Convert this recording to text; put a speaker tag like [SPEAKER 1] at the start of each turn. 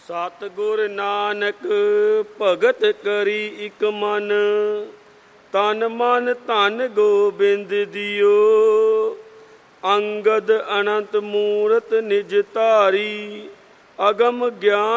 [SPEAKER 1] ਸਤਿਗੁਰ ਨਾਨਕ ਭਗਤ ਕਰੀ ਇਕ ਮਨ, ਤਨ ਮਨ ਧਨ ਗੋਬਿੰਦ ਦਿਓ। ਅੰਗਦ ਅਨੰਤ ਮੂਰਤ ਨਿਜ ਧਾਰੀ, ਅਗਮ ਗਿਆਨ